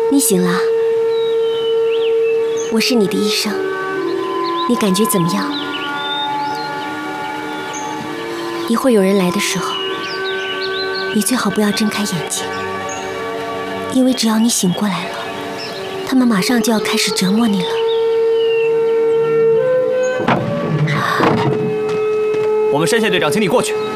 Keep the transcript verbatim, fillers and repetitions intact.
你醒了，我是你的医生，你感觉怎么样？一会儿有人来的时候，你最好不要睁开眼睛，因为只要你醒过来了，他们马上就要开始折磨你了。 我们山县队长，请你过去。